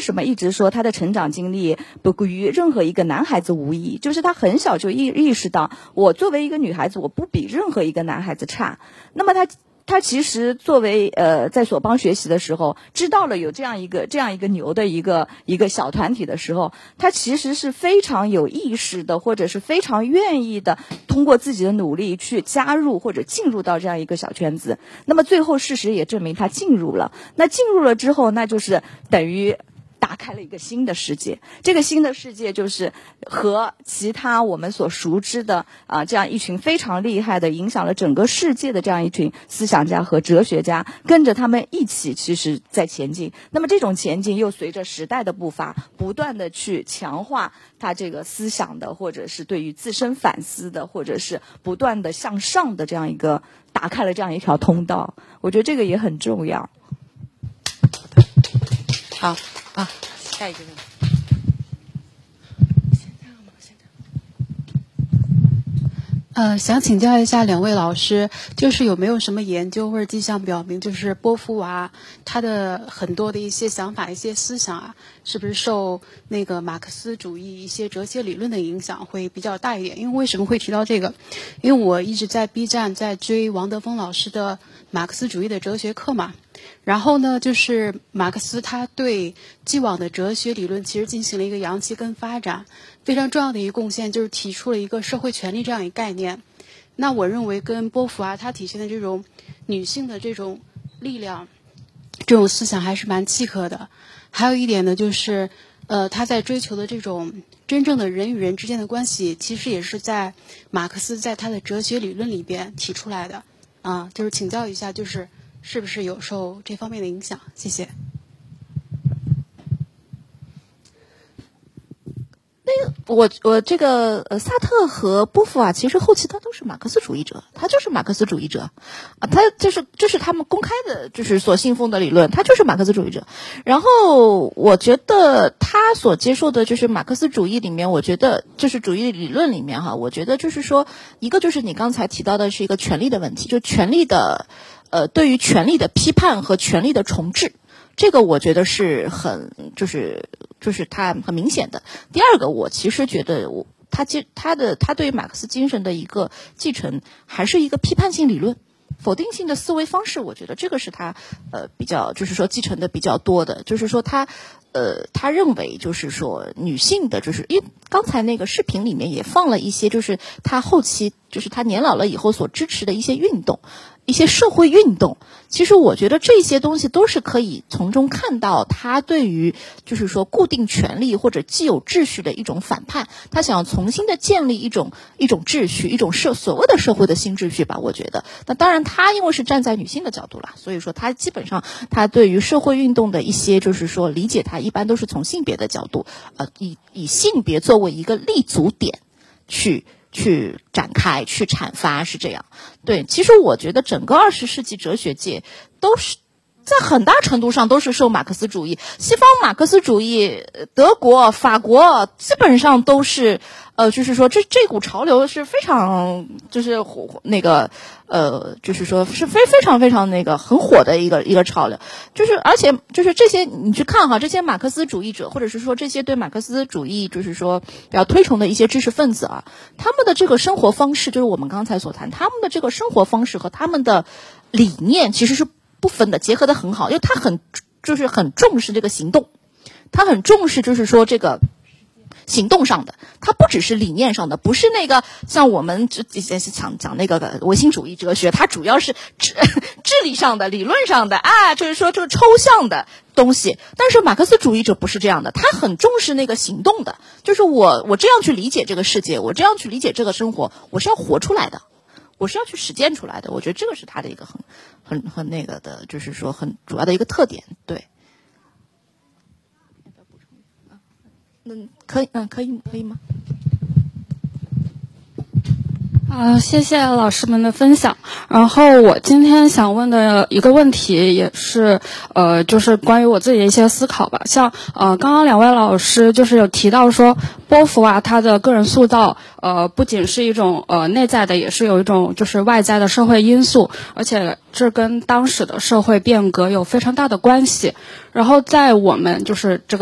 什么一直说他的成长经历不与任何一个男孩子无异，就是他很小就意识到，我作为一个女孩子，我不比任何一个男孩子差。那么他其实作为在索邦学习的时候，知道了有这样一个牛的一个小团体的时候，他其实是非常有意识的，或者是非常愿意的，通过自己的努力去加入或者进入到这样一个小圈子。那么最后事实也证明他进入了。那进入了之后，那就是等于打开了一个新的世界，这个新的世界就是和其他我们所熟知的这样一群非常厉害的影响了整个世界的这样一群思想家和哲学家，跟着他们一起其实在前进。那么这种前进又随着时代的步伐不断的去强化他这个思想的，或者是对于自身反思的，或者是不断的向上的这样一个打开了这样一条通道。我觉得这个也很重要。 好啊，下一个问题。 想请教一下两位老师，就是有没有什么研究或者迹象表明，就是波伏娃他的很多的一些想法、一些思想啊，是不是受那个马克思主义一些哲学理论的影响会比较大一点？因为为什么会提到这个？因为我一直在 B 站在追王德峰老师的马克思主义的哲学课嘛。然后呢，就是马克思他对既往的哲学理论其实进行了一个扬弃跟发展，非常重要的一个贡献就是提出了一个社会权利这样一个概念。那我认为跟波伏娃他体现的这种女性的这种力量，这种思想还是蛮契合的。还有一点呢，就是他在追求的这种真正的人与人之间的关系，其实也是在马克思在他的哲学理论里边提出来的啊。就是请教一下，就是是不是有受这方面的影响？谢谢。 我这个萨特和波伏娃其实后期他都是马克思主义者，他就是马克思主义者啊，他就是他们公开的就是所信奉的理论，他就是马克思主义者。然后我觉得他所接受的就是马克思主义里面，我觉得就是主义理论里面哈，我觉得就是说一个就是你刚才提到的是一个权力的问题，就权力的对于权力的批判和权力的重置。这个我觉得是很就是他很明显的。第二个，我其实觉得他对于马克思精神的一个继承，还是一个批判性理论、否定性的思维方式。我觉得这个是他比较就是说继承的比较多的，就是说他认为就是说女性的，就是因为刚才那个视频里面也放了一些，就是他后期就是他年老了以后所支持的一些运动。一些社会运动，其实我觉得这些东西都是可以从中看到他对于就是说固定权力或者既有秩序的一种反叛，他想要重新的建立一种秩序，一种所谓的社会的新秩序吧，我觉得。那当然他因为是站在女性的角度啦，所以说他基本上他对于社会运动的一些就是说理解，他一般都是从性别的角度，以性别作为一个立足点去展开去阐发，是这样。对，其实我觉得整个20世纪哲学界都是在很大程度上都是受马克思主义，西方马克思主义，德国、法国基本上都是就是说这股潮流是非常就是那个就是说是非常非常那个很火的一个潮流，就是而且就是这些你去看哈，这些马克思主义者或者是说这些对马克思主义就是说比较推崇的一些知识分子啊，他们的这个生活方式，就是我们刚才所谈，他们的这个生活方式和他们的理念其实是不分的，结合的很好，因为他很重视这个行动，他很重视就是说这个行动上的，它不只是理念上的，不是那个像我们以前是讲那个唯心主义哲学，它主要是智力上的、理论上的啊，就是说这个抽象的东西。但是马克思主义者不是这样的，他很重视那个行动的，就是我这样去理解这个世界，我这样去理解这个生活，我是要活出来的，我是要去实践出来的。我觉得这个是他的一个很那个的，就是说很主要的一个特点，对。可以吗？ 谢谢老师们的分享。然后我今天想问的一个问题也是就是关于我自己的一些思考吧。像刚刚两位老师就是有提到说波伏娃他的个人塑造不仅是一种内在的，也是有一种就是外在的社会因素，而且这跟当时的社会变革有非常大的关系。然后在我们就是这个